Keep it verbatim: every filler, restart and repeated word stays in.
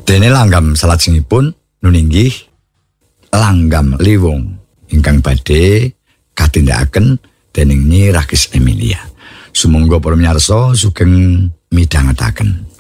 Dene langgam salajengipun nuninggih langgam liwung ingkang badhe katindakaken dening Nyi Rakis Emilia. Sumangga para miyarsa sugeng midhangetaken.